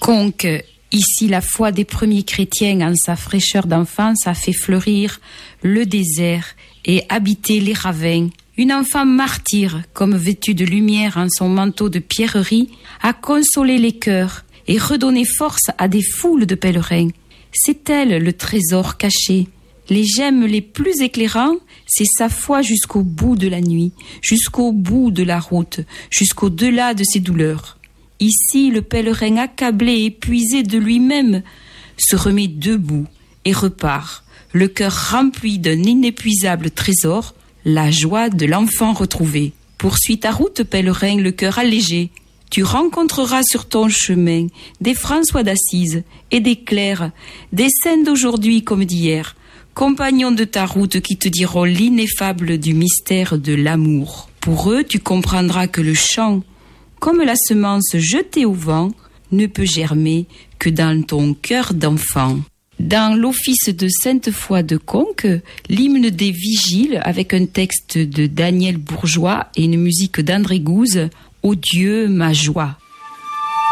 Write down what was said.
Conques, ici la foi des premiers chrétiens en sa fraîcheur d'enfance a fait fleurir le désert et habiter les ravins. Une enfant martyre, comme vêtue de lumière en son manteau de pierreries, a consolé les cœurs et redonné force à des foules de pèlerins. C'est elle le trésor caché. Les gemmes les plus éclairants, c'est sa foi jusqu'au bout de la nuit, jusqu'au bout de la route, jusqu'au-delà de ses douleurs. Ici, le pèlerin accablé, épuisé de lui-même, se remet debout et repart, le cœur rempli d'un inépuisable trésor, la joie de l'enfant retrouvé. Poursuis ta route, pèlerin, le cœur allégé. Tu rencontreras sur ton chemin des François d'Assise et des clercs, des saints d'aujourd'hui comme d'hier, compagnons de ta route qui te diront l'ineffable du mystère de l'amour. Pour eux, tu comprendras que le chant, comme la semence jetée au vent, ne peut germer que dans ton cœur d'enfant. Dans l'office de Sainte-Foy de Conques, l'hymne des Vigiles, avec un texte de Daniel Bourgeois et une musique d'André Gouze, « Ô Dieu, ma joie ».